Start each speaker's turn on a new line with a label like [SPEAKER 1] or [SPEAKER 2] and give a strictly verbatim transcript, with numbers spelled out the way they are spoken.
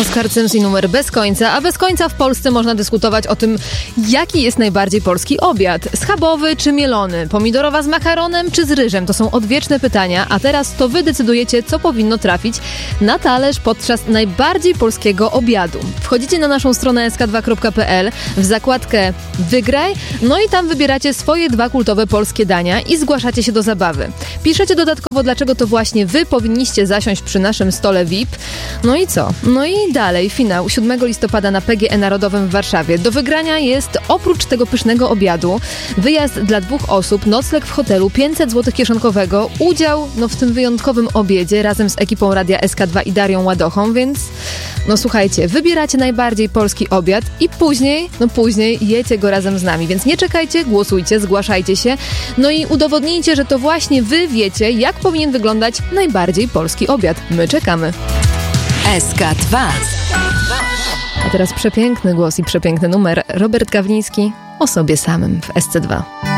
[SPEAKER 1] Oskar Cyms i numer Bez końca, a bez końca w Polsce można dyskutować o tym, jaki jest najbardziej polski obiad. Schabowy czy mielony? Pomidorowa z makaronem czy z ryżem? To są odwieczne pytania, a teraz to wy decydujecie, co powinno trafić na talerz podczas najbardziej polskiego obiadu. Wchodzicie na naszą stronę es ka dwa kropka pe el, w zakładkę Wygraj, no i tam wybieracie swoje dwa kultowe polskie dania i zgłaszacie się do zabawy. Piszecie dodatkowo, dlaczego to właśnie wy powinniście zasiąść przy naszym stole V I P. No i co? No i dalej, finał siódmego listopada na P G E Narodowym w Warszawie. Do wygrania jest oprócz tego pysznego obiadu wyjazd dla dwóch osób, nocleg w hotelu, pięćset złotych kieszonkowego, udział no, w tym wyjątkowym obiedzie razem z ekipą Radia S K dwa i Darią Ładochą, więc no słuchajcie, wybieracie najbardziej polski obiad i później, no później jecie go razem z nami, więc nie czekajcie, głosujcie, zgłaszajcie się, no i udowodnijcie, że to właśnie wy wiecie, jak powinien wyglądać najbardziej polski obiad. My czekamy.
[SPEAKER 2] S K dwa.
[SPEAKER 1] A teraz przepiękny głos i przepiękny numer. Robert Gawliński o sobie samym w S C dwa.